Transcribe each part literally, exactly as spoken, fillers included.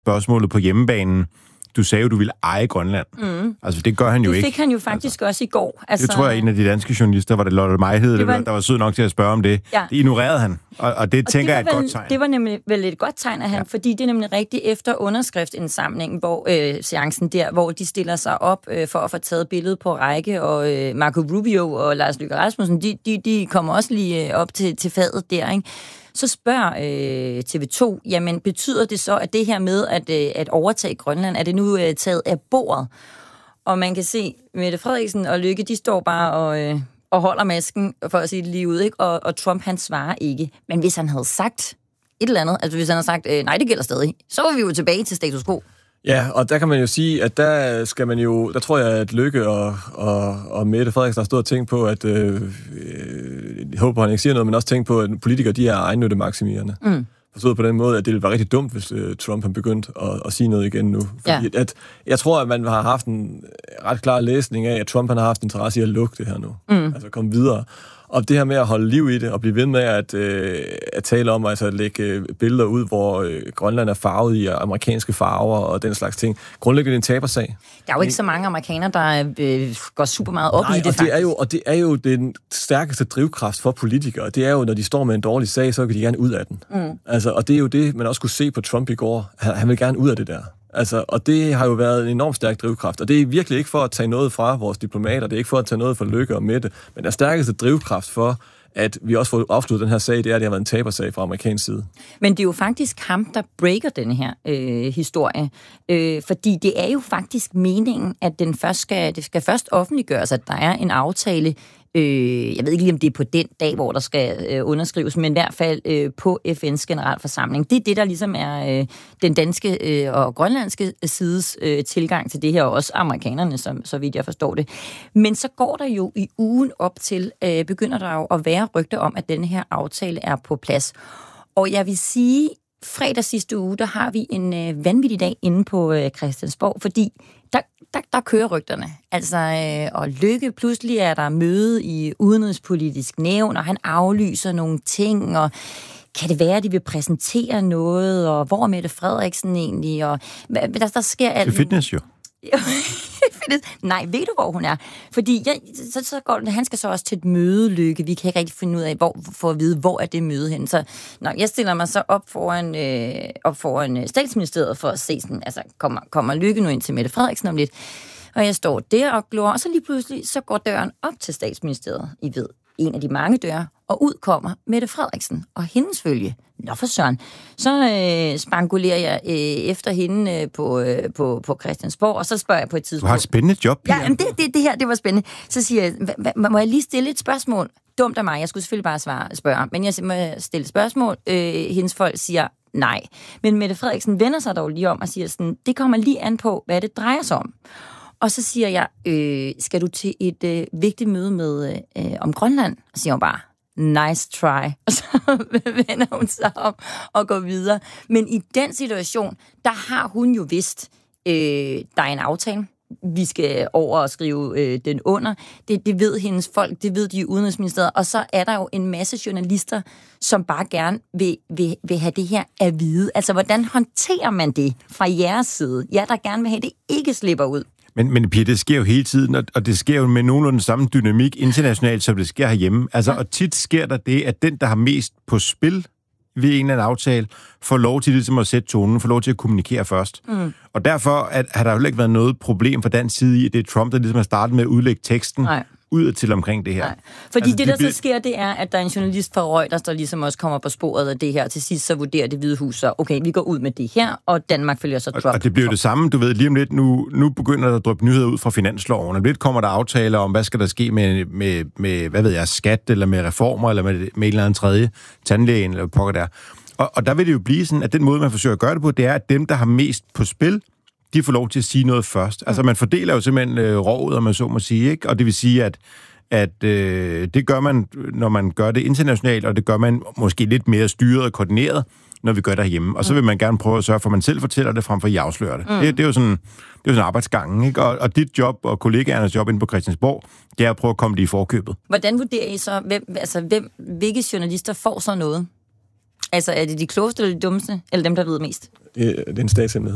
spørgsmålet på hjemmebanen. Du sagde jo, du ville eje Grønland. Mm. Altså, det gør han jo det ikke. Det fik han jo faktisk altså, også i går. Altså, det tror jeg, en af de danske journalister, var det Lotte Mejhed, det var, der var sød nok til at spørge om det. Ja. Det ignorerede han, og, og det og tænker jeg er et godt tegn. Det var nemlig vel et godt tegn af han, ja. Fordi det er nemlig rigtigt efter underskriftsindsamlingen, hvor øh, seancen der, hvor de stiller sig op øh, for at få taget billedet på række, og øh, Marco Rubio og Lars Løkke Rasmussen, de, de, de kommer også lige op til, til fadet der, ikke? Så spørger øh, T V to, jamen betyder det så, at det her med at, øh, at overtage Grønland, er det nu øh, taget af bordet? Og man kan se, Mette Frederiksen og Løkke, de står bare og, øh, og holder masken for at sige det lige ud, ikke? Og, og Trump, han svarer ikke. Men hvis han havde sagt et eller andet, altså hvis han havde sagt, øh, nej, det gælder stadig, så var vi jo tilbage til status quo. Ja, og der kan man jo sige, at der skal man jo, der tror jeg, at Løkke og, og, og Mette Frederiksen har stået og tænkt på, at øh, jeg håber, han ikke siger noget, men også tænkt på, at politikere, de er egennyttemaksimierne. Mm. Forstået på den måde, at det ville være rigtig dumt, hvis øh, Trump han begyndte at, at sige noget igen nu. Fordi ja. at, jeg tror, at man har haft en ret klar læsning af, at Trump han har haft interesse i at lukke det her nu. Mm. Altså komme videre. Og det her med at holde liv i det, og blive ved med at, øh, at tale om, altså at lægge billeder ud, hvor øh, Grønland er farvet i amerikanske farver og den slags ting. Grundlæggende en tabersag. Der er jo ikke så mange amerikanere, der øh, går super meget op Nej, i det, og faktisk. det er jo, og det er jo den stærkeste drivkraft for politikere. Det er jo, når de står med en dårlig sag, så kan de gerne ud af den. Mm. Altså, og det er jo det, man også kunne se på Trump i går. Han, han vil gerne ud af det der. Altså, og det har jo været en enormt stærk drivkraft, og det er virkelig ikke for at tage noget fra vores diplomater, det er ikke for at tage noget fra Løkke og Mette, men den stærkeste drivkraft for, at vi også får afsluttet den her sag, det er, at det har været en tabersag fra amerikansk side. Men det er jo faktisk ham, der breaker den her øh, historie, øh, fordi det er jo faktisk meningen, at den først skal, det skal først offentliggøres, at der er en aftale. Øh, jeg ved ikke lige, om det er på den dag, hvor der skal øh, underskrives, men i hvert fald øh, på F N's generalforsamling. Det er det, der ligesom er øh, den danske øh, og grønlandske sides øh, tilgang til det her, og også amerikanerne, som, så vidt jeg forstår det. Men så går der jo i ugen op til, øh, begynder der jo at være rygter om, at denne her aftale er på plads. Og jeg vil sige, fredag sidste uge, der har vi en øh, vanvittig dag inde på øh, Christiansborg, fordi der, der, der kører rygterne. Altså, øh, og Løkke, pludselig er der møde i udenrigspolitisk nævn, og han aflyser nogle ting, og kan det være, at de vil præsentere noget, og hvor er Mette Frederiksen egentlig, og der, der sker alt. Det er fitness jo. Nej, ved du, hvor hun er? Fordi jeg, så, så går, han skal så også til et møde, Løkke. Vi kan ikke rigtig finde ud af, hvor, for at vide, hvor er det møde hen. Så når jeg stiller mig så op foran, øh, op foran statsministeriet for at se, sådan, altså, kommer, kommer Løkke nu ind til Mette Frederiksen om lidt? Og jeg står der og glor, og så lige pludselig, så går døren op til statsministeriet. I ved, en af de mange døre, og ud kommer Mette Frederiksen og hendes følge. Nå for søren. Så øh, spangulerer jeg øh, efter hende øh, på, øh, på, på Christiansborg, og så spørger jeg på et tidspunkt. Du har et spændende job, Pia. Ja, men det, det, det her, det var spændende. Så siger jeg, må jeg lige stille et spørgsmål? Dumt af mig, jeg skulle selvfølgelig bare svare, spørge, men jeg må stille et spørgsmål. Øh, hendes folk siger nej. Men Mette Frederiksen vender sig dog lige om og siger sådan, det kommer lige an på, hvad det drejer sig om. Og så siger jeg, øh, skal du til et øh, vigtigt møde med øh, om Grønland? Og siger hun bare, nice try. Og så vender hun sig om og går videre. Men i den situation, der har hun jo vidst, øh, der er en aftale. Vi skal over og skrive øh, den under. Det, det ved hendes folk, det ved de i Udenrigsministeriet. Og så er der jo en masse journalister, som bare gerne vil, vil, vil have det her at vide. Altså, hvordan håndterer man det fra jeres side? Jeg der gerne vil have, det ikke slipper ud. Men, men Pia, det sker jo hele tiden, og det sker jo med nogenlunde samme dynamik internationalt, som det sker herhjemme. Altså, ja. Og tit sker der det, at den, der har mest på spil ved en eller anden aftale, får lov til ligesom at sætte tonen, får lov til at kommunikere først. Mm. Og derfor at, har der jo ikke været noget problem fra den side i, at det er Trump, der ligesom har startet med at udlægge teksten Nej. ud til omkring det her. Nej. Fordi altså, det, der det, så sker, det er, at der er en journalist fra Reuters, der ligesom også kommer på sporet af det her. Til sidst så vurderer det Hvide Hus, så okay, vi går ud med det her, og Danmark følger så Trump. Og, og det bliver jo det samme, du ved, lige om lidt, nu, nu begynder der at dryppe nyheder ud fra finansloven, og lidt kommer der aftaler om, hvad skal der ske med, med, med hvad ved jeg, skat, eller med reformer, eller med, med en eller anden tredje, tandlægen, eller pokker der. Og, og der vil det jo blive sådan, at den måde, man forsøger at gøre det på, det er, at dem, der har mest på spil, de får lov til at sige noget først. Altså, man fordeler jo simpelthen øh, rovet, om man så må sige, ikke? Og det vil sige, at at øh, det gør man, når man gør det internationalt, og det gør man måske lidt mere styret og koordineret, når vi gør det herhjemme. Og så vil man gerne prøve at sørge for, at man selv fortæller det, frem for at I afslører det. Mm. Det, det er jo sådan, det er jo sådan arbejdsgangen, ikke? Og, og dit job og kollegaernes job inde på Christiansborg, det er at prøve at komme det i forkøbet. Hvordan vurderer I så, hvem, altså, hvem, hvilke journalister får så noget? Altså, er det de klogeste eller de dummeste, eller dem, der ved mest? Det, det er en statshemmelighed.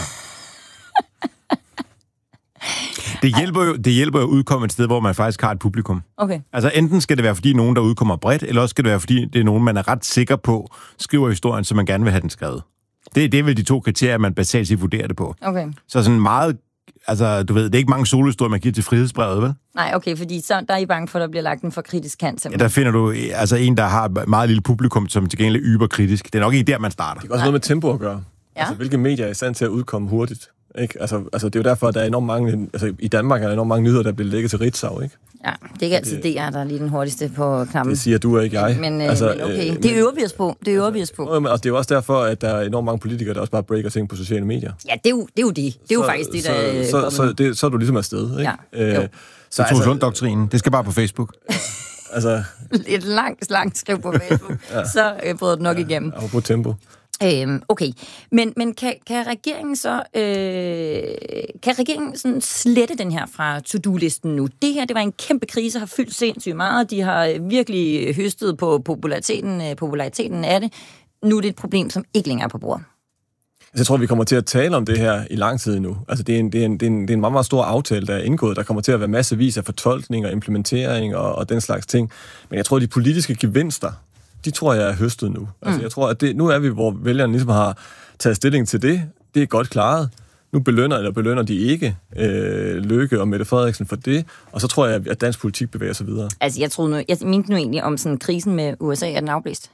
Det hjælper, jo, det hjælper jo at udkomme et sted, hvor man faktisk har et publikum. Okay. Altså enten skal det være, fordi nogen, der udkommer bredt, eller også skal det være, fordi det er nogen, man er ret sikker på, skriver historien, så man gerne vil have den skrevet. Det, det er vel de to kriterier, man basalt set vurderer det på. Okay. Så sådan meget, altså du ved, det er ikke mange solohistorier, man giver til frihedsbrevet, vel? Nej, okay, fordi så der er I bange for, at der bliver lagt en for kritisk kant. Ja, der finder du altså en, der har meget lille publikum, som til gengæld er yberkritisk. Det er nok ikke der, man starter. Det er også noget med tempo at gøre. Ja. Altså, hvilke medier er i stand til at udkomme hurtigt? Ikke? Altså, altså, det er jo derfor, at der er enormt mange... Altså, i Danmark er der enormt mange nyheder, der bliver lægget til Ritzau, ikke? Ja, det er ikke altid det, er der er lige den hurtigste på knappen. Det siger du og ikke jeg. Men, altså, men okay, øh, det øver vi os på. Det øver vi os på. Og det er jo også derfor, at der er enormt mange politikere, der også bare breaker ting på sociale medier. Ja, det er jo det. Er jo det. det er jo så, faktisk det, der så, så, så, det, så er du ligesom afsted, ikke? Ja, øh, så det er altså, doktrinen. Det skal bare på Facebook. altså, et langt, langt skriv på Facebook. ja. Så øh, bryder det nok ja, igennem. Og på tempo. Øhm, okay, men, men kan, kan regeringen så øh, kan regeringen sådan slette den her fra to-do-listen nu? Det her, det var en kæmpe krise, har fyldt sindssygt meget. De har virkelig høstet på populariteten, populariteten af det. Nu er det et problem, som ikke længere er på bordet. Altså, jeg tror, vi kommer til at tale om det her i lang tid nu. Altså, det er en, det er en, det er en, det er en meget, meget stor aftale, der er indgået. Der kommer til at være massevis af fortolkning og implementering og, og den slags ting. Men jeg tror, de politiske gevinster, de tror jeg er høstet nu. Altså, mm. jeg tror, at det, nu er vi, hvor vælgerne ligesom har taget stilling til det. Det er godt klaret. Nu belønner eller belønner de ikke øh, Løkke og Mette Frederiksen for det. Og så tror jeg, at dansk politik bevæger sig videre. Altså, jeg troede nu, jeg mente nu egentlig om sådan krisen med U S A, er den afblæst?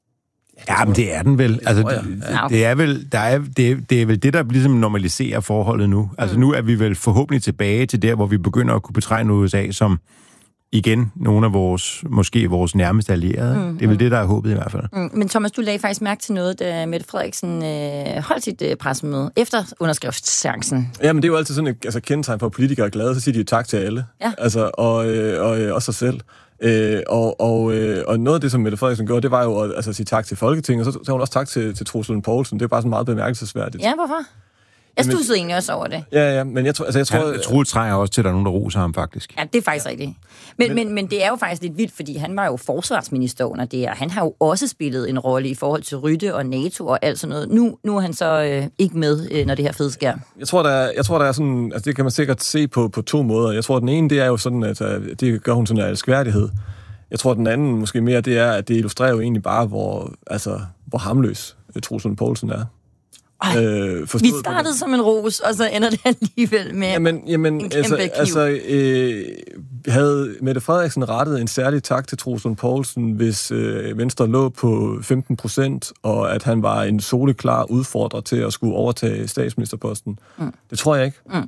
Ja, men det er den vel. Altså, det, ja. det er vel, der er, det, er, det er vel det, der ligesom normaliserer forholdet nu. Altså, mm. nu er vi vel forhåbentlig tilbage til der, hvor vi begynder at kunne betrejne U S A som igen nogle af vores, måske vores nærmeste allierede. Mm. Det er vel det, der er håbet i hvert fald. Mm. Men Thomas, du lagde faktisk mærke til noget, da Mette Frederiksen øh, holdt sit øh, pressemøde efter underskriftsseancen. Ja, men det er jo altid sådan et altså, kendetegn for, at politikere er glade, så siger de jo tak til alle. Ja. Altså, og, øh, og øh, også sig selv. Øh, og, og, øh, og noget af det, som Mette Frederiksen gjorde, det var jo at altså, sige tak til Folketinget, og så sagde hun også tak til, til Troels Lund Poulsen. Det er bare sådan meget bemærkelsesværdigt. Ja, hvorfor? Jeg stussede egentlig også over det. Ja, ja, men jeg tror... Altså, jeg tror ja, Troels trænger også til, at der er nogen, der roser ham, faktisk. Ja, det er faktisk rigtigt. Men, men, men, men det er jo faktisk lidt vildt, fordi han var jo forsvarsminister under det, og han har jo også spillet en rolle i forhold til Rytte og NATO og alt sådan noget. Nu, nu er han så øh, ikke med, øh, når det her fede sker. Jeg tror, der er, jeg tror, der er sådan... Altså, det kan man sikkert se på, på to måder. Jeg tror, den ene, det er jo sådan, at det gør hun sådan af elskværdighed. Jeg tror, den anden måske mere, det er, at det illustrerer jo egentlig bare, hvor, altså, hvor hamløs Troels Lund Poulsen er. Ej, øh, vi startede som en ros, og så ender det alligevel med jamen, jamen, en altså, kæmpe kniv. Altså, øh, havde Mette Frederiksen rettet en særlig tak til Troels Lund Poulsen, hvis øh, Venstre lå på femten procent, og at han var en soleklar udfordrer til at skulle overtage statsministerposten? Mm. Det tror jeg ikke. Mm.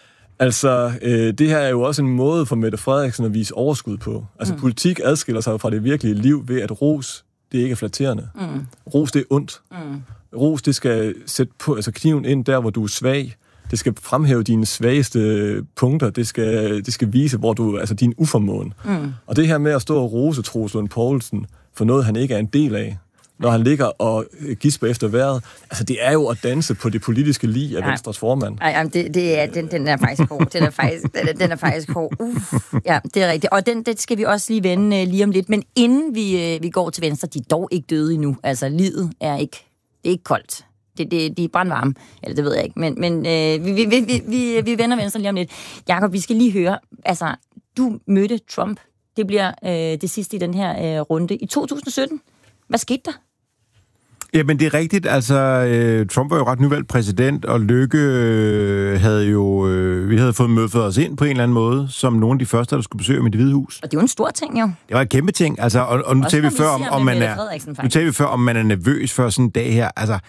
Altså, øh, det her er jo også en måde for Mette Frederiksen at vise overskud på. Altså, mm. politik adskiller sig fra det virkelige liv ved, at ros, det ikke er flatterende. Mm. Ros, det er ondt. Mm. Ros, det skal sætte på, altså kniven ind der, hvor du er svag. Det skal fremhæve dine svageste punkter. Det skal, det skal vise, hvor du, altså din uformåen. Mm. Og det her med at stå og rose Troels Lund Poulsen for noget, han ikke er en del af, når han ligger og gisper efter vejret, altså det er jo at danse på det politiske lig af ja. Venstres formand. Ej, jamen det, det er, den, den er faktisk hård. Den er faktisk, den, den er faktisk hård. Uff. Ja, det er rigtigt. Og den, den skal vi også lige vende lige om lidt. Men inden vi, vi går til Venstre, de er dog ikke døde endnu. Altså livet er ikke, det er ikke koldt. Det, det, de er brandvarme. Eller det ved jeg ikke. Men, men øh, vi, vi, vi, vi, vi vender Venstre lige om lidt. Jakob, vi skal lige høre. Altså, du mødte Trump. Det bliver øh, det sidste i den her øh, runde. I to tusind sytten. Hvad skete der? Jamen, det er rigtigt. Altså, øh, Trump var jo ret nyvalgt præsident, og Løkke øh, havde jo... Øh, vi havde fået mødt os ind på en eller anden måde, som nogle af de første, der skulle besøge med Det Hvide Hus. Og det var en stor ting, jo. Det var en kæmpe ting. Altså, og, og nu taler vi før, om, om man er... Nu taler vi før, om man er nervøs for sådan en dag her. Altså,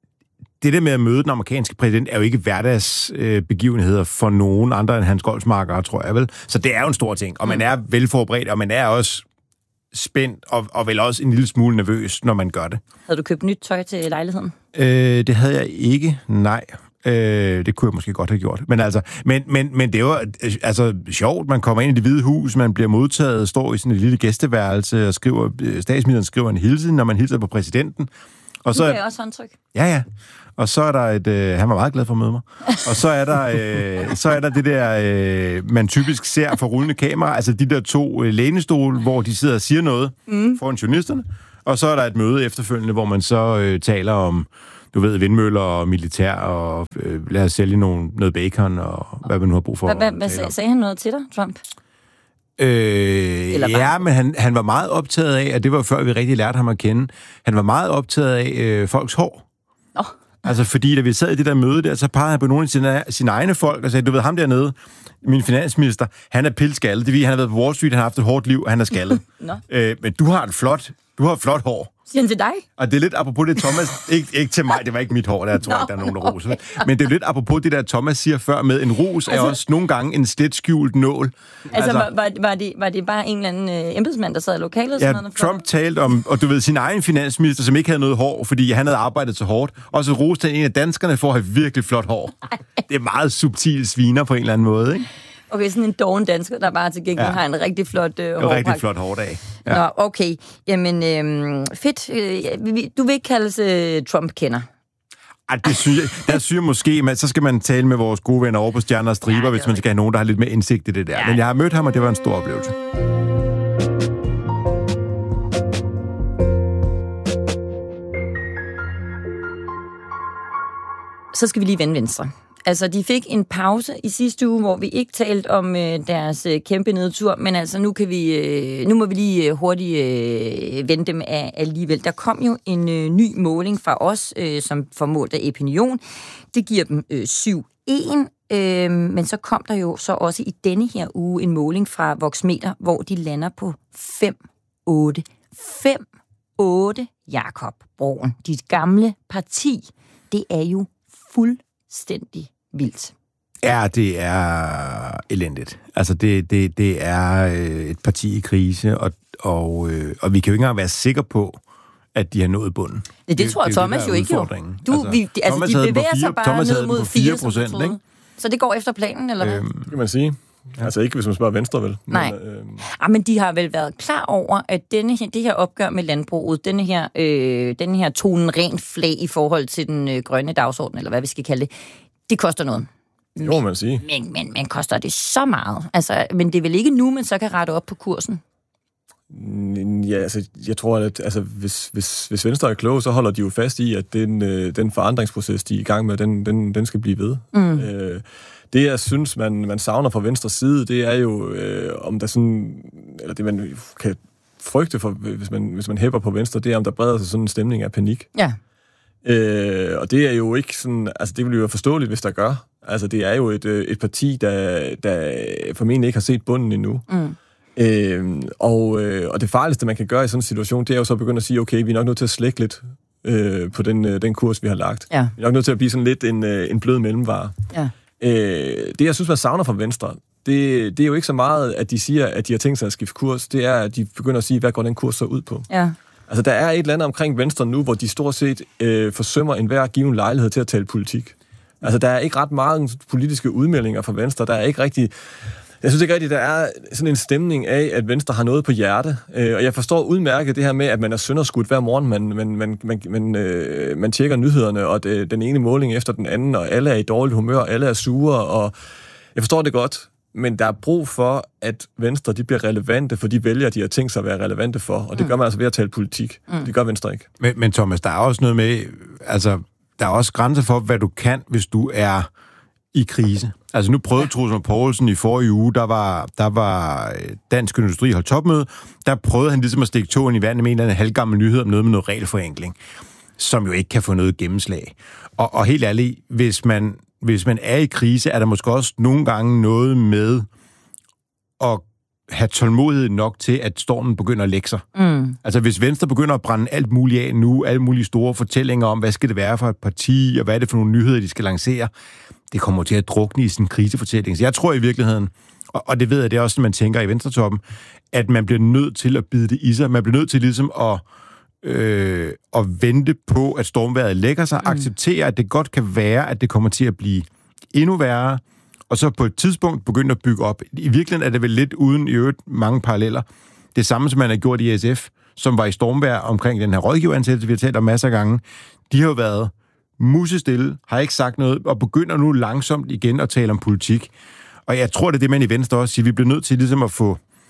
det der med at møde den amerikanske præsident, er jo ikke hverdagsbegivenheder øh, for nogen andre end Hans Goldsmarker, tror jeg vel. Så det er jo en stor ting, og man er velforberedt, og man er også spændt og, og vel også en lille smule nervøs, når man gør det. Havde du købt nyt tøj til lejligheden? Øh, det havde jeg ikke, nej. Øh, det kunne jeg måske godt have gjort. Men altså, men, men, men det var altså sjovt. Man kommer ind i Det Hvide Hus, man bliver modtaget, står i sådan et lille gæsteværelse og skriver, statsministeren skriver en hilsen, når man hilser på præsidenten. Og så du kan også håndtryk. Ja, ja. Og så er der et... Øh, han var meget glad for at møde mig. Og så er der, øh, så er der det der, øh, man typisk ser for rullende kamera, altså de der to øh, lænestole, hvor de sidder og siger noget mm. foran journalisterne. Og så er der et møde efterfølgende, hvor man så øh, taler om, du ved, vindmøller og militær, og øh, lad os sælge nogle, noget bacon, og hvad man nu har brug for. Hvad, hvad sagde, sagde han noget til dig, Trump? Øh, ja, men han, han var meget optaget af, og det var før vi rigtig lærte ham at kende, han var meget optaget af øh, folks hår. Oh. Altså, fordi da vi sad i det der møde der, så pegede han på nogle af sine, sine egne folk, og sagde, du ved, ham dernede, min finansminister, han er pilskaldet. Det vil, han har været på Wall Street, han har haft et hårdt liv, og han er skaldet. no. øh, men du har et flot, du har et flot hår. Siger han til dig? Og det er lidt apropos det, Thomas... ikke, ikke til mig, det var ikke mit hår, der jeg tror no. ikke, der er nogen, der roser. Men det er lidt apropos det der, Thomas siger før med, en ros altså, er også nogle gange en slet skjult nål. Altså, altså var, var, var, det, var det bare en eller anden øh, embedsmand, der sad i lokalet? Ja, noget, Trump talte om, og du ved, sin egen finansminister, som ikke havde noget hår, fordi han havde arbejdet så hårdt, og så roste han en af danskerne for at have virkelig flot hår. Ej. Det er meget subtil sviner på en eller anden måde, ikke? Okay, sådan en doven dansker, der bare til gengæld ja. har en rigtig flot øh, hårpakke. En rigtig flot hårdag. Ja. Nå, okay. Jamen, øh, fedt. Øh, du vil ikke kaldes øh, Trump-kender? Ej, det synes jeg, der synes jeg måske, men så skal man tale med vores gode venner over på Stjerner og Striber, ja, hvis man skal have nogen, der har lidt mere indsigt i det der. Ja. Men jeg har mødt ham, og det var en stor oplevelse. Så skal vi lige vende venstre. Altså, de fik en pause i sidste uge, hvor vi ikke talte om øh, deres øh, kæmpe nedtur, men altså, nu, kan vi, øh, nu må vi lige øh, hurtigt øh, vende dem af alligevel. Der kom jo en øh, ny måling fra os, øh, som formålt af Epinion. Det giver dem øh, syv en, øh, men så kom der jo så også i denne her uge en måling fra Voxmeter, hvor de lander på fem otte. fem otte, Jakob Broen. Dit gamle parti, det er jo fuldstændig vildt. Ja, det er elendigt. Altså, det, det, det er et parti i krise, og, og, og vi kan jo ikke engang være sikre på, at de har nået bunden. Ja, det, det tror jeg, Thomas det, jo ikke jo. Du, altså, vi, altså, Thomas de bevæger fire, sig bare Thomas ned mod fire procent, ikke? Så det går efter planen, eller hvad? Øhm, kan man sige. Ja. Altså ikke, hvis man spørger Venstre, vel? Nej. Men, øh... ah, men de har vel været klar over, at denne her, det her opgør med landbruget, denne her, øh, denne her tonen rent flag i forhold til den øh, grønne dagsorden, eller hvad vi skal kalde det, det koster noget. Det må man sige. Men, men, men koster det så meget? Altså, men det er vel ikke nu, man så kan rette op på kursen? Ja, altså, jeg tror, at altså, hvis, hvis, hvis Venstre er kloge, så holder de jo fast i, at den, øh, den forandringsproces, de er i gang med, den, den, den skal blive ved. Mm. Øh, det, jeg synes, man, man savner fra Venstres side, det er jo, øh, om der sådan, eller det, man kan frygte, for, hvis man, hvis man hæpper på Venstre, det er, om der breder sig sådan en stemning af panik. Ja. Øh, og det er jo ikke sådan, altså det vil jo være forståeligt, hvis der gør. Altså det er jo et, et parti, der, der formentlig ikke har set bunden endnu. Mm. Øh, og, øh, og det farligste, man kan gøre i sådan en situation, det er jo så at begynde at sige, okay, vi er nok nødt til at slække lidt øh, på den, den kurs, vi har lagt. Ja. Vi er nok nødt til at blive sådan lidt en, en blød mellemvare. Ja. Øh, det, jeg synes, man savner fra Venstre, det, det er jo ikke så meget, at de siger, at de har tænkt sig at skifte kurs. Det er, at de begynder at sige, hvad går den kurs så ud på. Ja. Altså, der er et eller andet omkring Venstre nu, hvor de stort set øh, forsømmer enhver given lejlighed til at tale politik. Altså, der er ikke ret mange politiske udmeldinger fra Venstre. Der er ikke rigtig... Jeg synes ikke rigtigt, der er sådan en stemning af, at Venstre har noget på hjerte. Øh, og jeg forstår udmærket det her med, at man er sønderskudt hver morgen. Man, man, man, man, man, øh, man tjekker nyhederne, og det, den ene måling efter den anden, og alle er i dårligt humør, alle er sure, og jeg forstår det godt. Men der er brug for, at Venstre de bliver relevante for de vælgere, de har tænkt sig at være relevante for. Og det mm. gør man altså ved at tale politik. Mm. Det gør Venstre ikke. Men, men Thomas, der er også noget med... Altså, der er også grænser for, hvad du kan, hvis du er i krise. Altså, nu prøvede Troels Poulsen i forrige uge, der var, der var Dansk Industri holdt topmøde, der prøvede han ligesom at stikke tåen i vandet med en eller anden halvgammel nyhed om noget med noget regelforenkling, som jo ikke kan få noget gennemslag. Og, og helt ærligt, hvis man... Hvis man er i krise, er der måske også nogle gange noget med at have tålmodighed nok til, at stormen begynder at lægge sig. Mm. Altså, hvis Venstre begynder at brænde alt muligt af nu, alle mulige store fortællinger om, hvad skal det være for et parti, og hvad er det for nogle nyheder, de skal lancere, det kommer til at drukne i sådan en krisefortælling. Så jeg tror i virkeligheden, og, og det ved jeg, det er også, når man tænker i Venstretoppen, at man bliver nødt til at bide det i sig. Man bliver nødt til ligesom at Øh, og vente på, at stormvejret lægger sig, mm. acceptere, at det godt kan være, at det kommer til at blive endnu værre, og så på et tidspunkt begynde at bygge op. I virkeligheden er det vel lidt uden i øvrigt mange paralleller. Det samme, som man har gjort i S F, som var i stormvejr omkring den her rådgiveransættelse, vi har talt om masser af gange. De har jo været musestille, har ikke sagt noget, og begynder nu langsomt igen at tale om politik. Og jeg tror, det er det, man i Venstre også siger. Vi bliver nødt til ligesom at få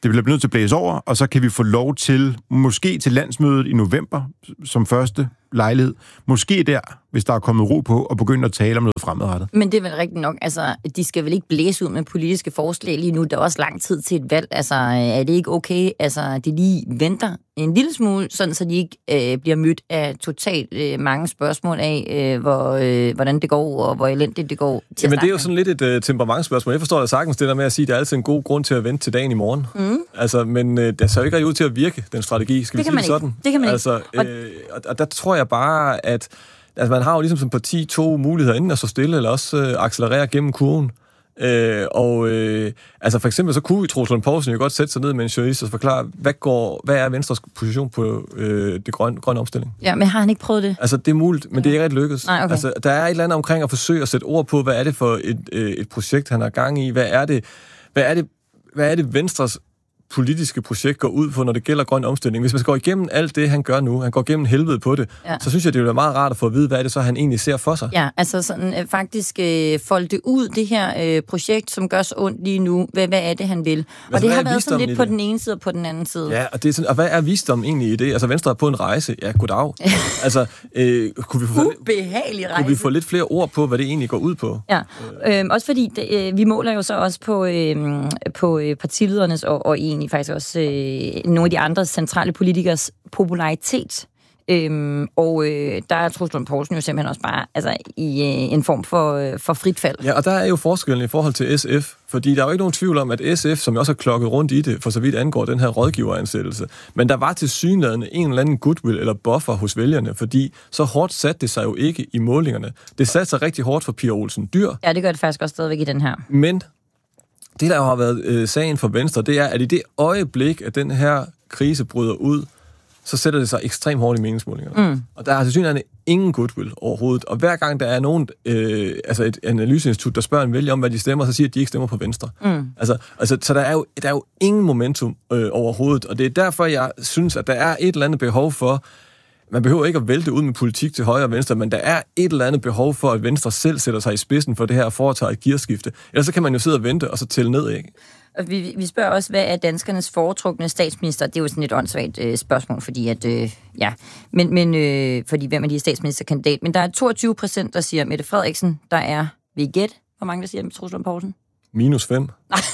det bliver nødt til at blæse over, og så kan vi få lov til, måske til landsmødet i november, som første lejlighed, måske der, hvis der er kommet ro på, og begynde at tale om noget fremadrettet. Men det er vel rigtigt nok, altså, de skal vel ikke blæse ud med politiske forslag lige nu, der er også lang tid til et valg, altså, er det ikke okay, altså, de lige venter en lille smule, sådan så de ikke øh, bliver mødt af totalt øh, mange spørgsmål af, øh, hvor, øh, hvordan det går, og hvor elendigt det går til. Men det er jo sådan lidt et øh, temperamentsspørgsmål. Jeg forstår da sagtens det der med at sige, at det er altid en god grund til at vente til dagen i morgen. Mm. Altså, men øh, det ser jo ikke rigtig ud til at virke, den strategi. Skal det vi kan man sige ikke. sådan? Det kan man altså, ikke. Øh, og, og der tror jeg bare, at altså, man har jo ligesom som parti to muligheder, enten at stå stille, eller også øh, accelerere gennem kurven. Øh, og øh, altså for eksempel så kunne Troels Lund Poulsen jo godt sætte sig ned med en journalist og forklare, hvad, går, hvad er Venstres position på øh, det grønne, grønne omstilling? Ja, men har han ikke prøvet det? Altså det er muligt, men det er ikke rigtig lykkedes. Nej, okay. Altså, der er et eller andet omkring at forsøge at sætte ord på, hvad er det for et, øh, et projekt, han har gang i? Hvad er det, hvad er det, hvad er det Venstres politiske projekt går ud på, når det gælder grøn omstilling? Hvis man går igennem alt det, han gør nu, han går igennem helvede på det, ja. Så synes jeg, det er meget rart at få at vide, hvad er det så, han egentlig ser for sig. Ja, altså sådan øh, faktisk øh, folde det ud, det her øh, projekt, som gør så ondt lige nu. Hvad, hvad er det, han vil? Og altså, det har været sådan lidt på det? den ene side og på den anden side. Ja, og, det er sådan, og hvad er visdom egentlig i det? Altså, Venstre er på en rejse. Ja, goddag. altså, øh, kunne, vi få, Ubehagelig rejse. kunne vi få lidt flere ord på, hvad det egentlig går ud på? Ja, øh, også fordi det, øh, vi måler jo så også på, øh, på øh, partiledernes og, og egentlig faktisk også øh, nogle af de andre centrale politikers popularitet. Øhm, og øh, der er Troels Lund Poulsen jo simpelthen også bare altså, i øh, en form for, øh, for frit fald. Ja, og der er jo forskellen i forhold til S F, fordi der er jo ikke nogen tvivl om, at S F, som også har klokket rundt i det, for så vidt angår den her rådgiveransættelse, men der var til synlædende en eller anden goodwill eller buffer hos vælgerne, fordi så hårdt satte det sig jo ikke i målingerne. Det satte sig rigtig hårdt for Pia Olsen Dyhr. Ja, det gør det faktisk også stadigvæk i den her. Men det, der jo har været øh, sagen for Venstre, det er, at i det øjeblik, at den her krise bryder ud, så sætter det sig ekstremt hårdt i meningsmålingerne. Mm. Og der er til synligheden ingen goodwill overhovedet. Og hver gang der er nogen, øh, altså et analyseinstitut, der spørger en vælger om, hvad de stemmer, så siger de, de ikke stemmer på Venstre. Mm. Altså, altså, så der er, jo, der er jo ingen momentum øh, overhovedet. Og det er derfor, jeg synes, at der er et eller andet behov for, man behøver ikke at vælte ud med politik til højre og venstre, men der er et eller andet behov for, at Venstre selv sætter sig i spidsen for det her og foretager et gearskifte. Ellers så kan man jo sidde og vente og så tælle ned, ikke? Og vi, vi spørger også, hvad er danskernes foretrukne statsminister? Det er jo sådan et åndssvagt øh, spørgsmål, fordi at, øh, ja, men, men øh, fordi hvem er de statsministerkandidat? Men der er toogtyve procent, der siger Mette Frederiksen. Der er, vil I gætte, hvor mange der siger Troels Lund Poulsen? Minus fem.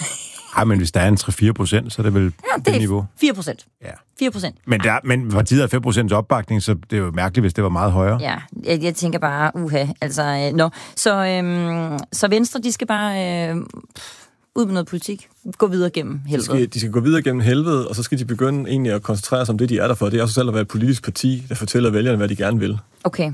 Ej, men hvis der er en tre til fire procent, så er det vel ja, det, det niveau. fire procent. Ja. fire procent. Men, der, men partiet har fem procent opbakning, så det er jo mærkeligt, hvis det var meget højere. Ja, jeg, jeg tænker bare, uha, altså, øh, no. Så, øhm, så Venstre, de skal bare... Øh, ud med noget politik. Gå videre gennem helvede. De skal, de skal gå videre gennem helvede, og så skal de begynde egentlig at koncentrere sig om det, de er der for. Det er også selv at være et politisk parti, der fortæller vælgerne, hvad de gerne vil. Okay.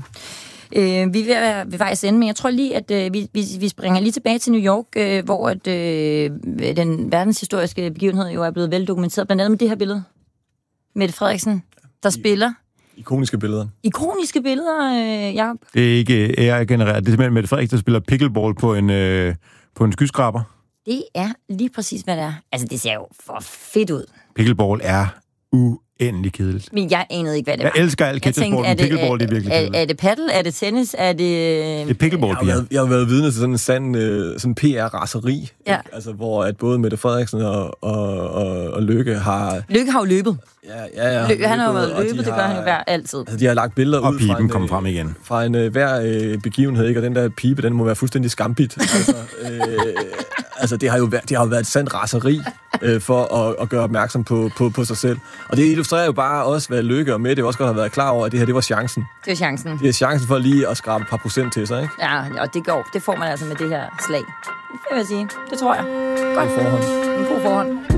Øh, vi vil være ved vejs ende, men jeg tror lige, at øh, vi, vi, vi springer lige tilbage til New York, øh, hvor at, øh, den verdenshistoriske begivenhed jo er blevet veldokumenteret, blandt andet med det her billede. Mette Frederiksen, der I, spiller. Ikoniske billeder. Ikoniske billeder, øh, Jacob. Det er ikke ære-genereret. Det er simpelthen Mette Frederiksen, der spiller pickleball på en, øh, på en skyskraber. Det er lige præcis, hvad det er. Altså, det ser jo for fedt ud. Pickleball er uendelig kedeligt. Men jeg anede ikke, hvad det var. Jeg elsker alt kettleball, men pickleball det er virkelig kedeligt. Er, er det paddle? Er det tennis? Er det... Det er pickleball, jeg, har været, jeg har været vidne til sådan en sand sådan P R-raseri, ja. Altså, hvor at både Mette Frederiksen og, og, og, og Lykke har... Lykke har jo løbet. Ja, ja, ja. Lykke, han har jo været løbet, det gør han jo hver altid. Altså, de har lagt billeder og ud pipen fra en, kommer frem igen. Fra en uh, hver uh, begivenhed, ikke? Og den der pipe, den må være fuldstændig skambit. altså, øh, altså, det har jo været, det har jo været et sandt raseri øh, for at, at gøre opmærksom på, på, på sig selv. Og det illustrerer jo bare også, hvad Lykke og Mette også godt har været klar over, at det her, det var chancen. Det var chancen. Det er chancen for lige at skrabe et par procent til sig, ikke? Ja, og det går. Det får man altså med det her slag. Det vil jeg sige. Det tror jeg. Godt. God forhånd. En god forhånd.